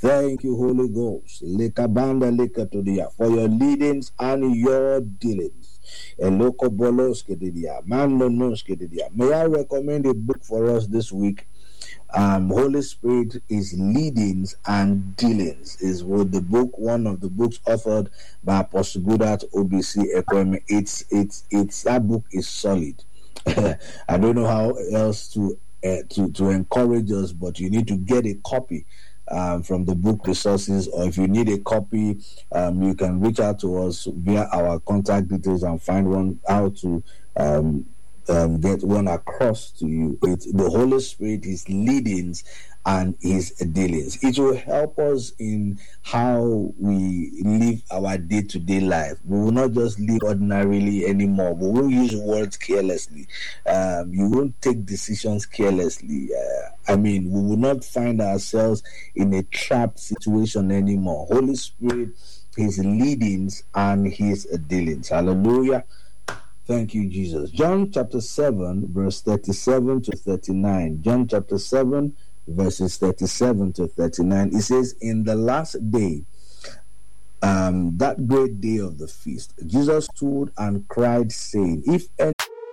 Thank you, Holy Ghost, Lekabanda Lekatodia, for your leadings and your dealings. May I recommend a book for us this week? Holy Spirit is leadings and dealings is what the book, one of the books authored by Apostle Goodart OBC Ekweme. It's that book is solid. I don't know how else to encourage us, but you need to get a copy from the book resources, or if you need a copy, you can reach out to us via our contact details and find one how to get one across to you. It's the Holy Spirit, His leadings and His dealings. It will help us in how we live our day-to-day life. We will not just live ordinarily anymore. We won't use words carelessly. You won't take decisions carelessly. We will not find ourselves in a trapped situation anymore. Holy Spirit, His leadings and His dealings. Hallelujah. Thank you, Jesus. John chapter 7, verse 37 to 39. John chapter 7, verses 37 to 39. It says, in the last day, that great day of the feast, Jesus stood and cried, saying, if any...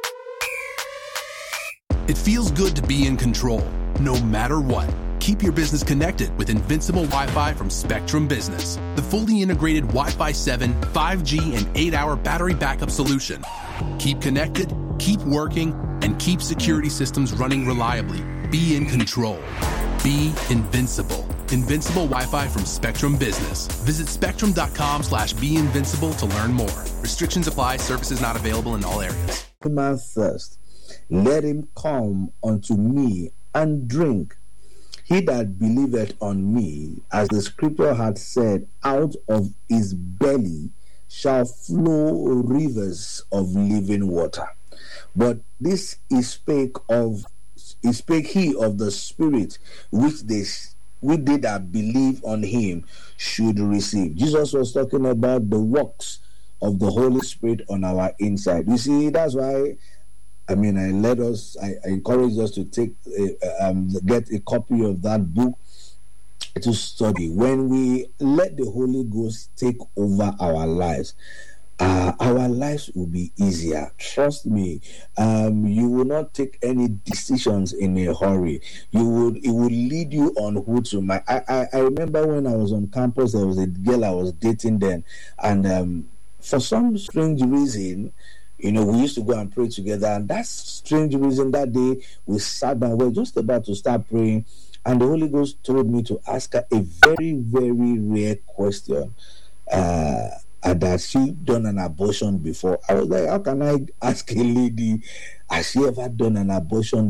It feels good to be in control, no matter what. Keep your business connected with Invincible Wi-Fi from Spectrum Business, the fully integrated Wi-Fi 7, 5G, and 8-hour battery backup solution. Keep connected, keep working, and keep security systems running reliably. Be in control. Be invincible. Invincible Wi-Fi from Spectrum Business. Visit spectrum.com/beinvincible to learn more. Restrictions apply. Services not available in all areas. Man thirst, let him come unto me and drink. He that believeth on me, as the scripture had said, out of his belly shall flow rivers of living water. But this he spake he of the Spirit, which they that believe on him should receive. Jesus was talking about the works of the Holy Spirit on our inside. You see, that's why I encourage us to take get a copy of that book to study. When we let the Holy Ghost take over our lives will be easier. Trust me. You will not take any decisions in a hurry. It will lead you on who to marry. I remember when I was on campus, there was a girl I was dating then, and for some strange reason, we used to go and pray together, and that strange reason that day we sat down, we were just about to start praying, and the Holy Ghost told me to ask her a very, very rare question. That she done an abortion before. I was like, how can I ask a lady, has she ever done an abortion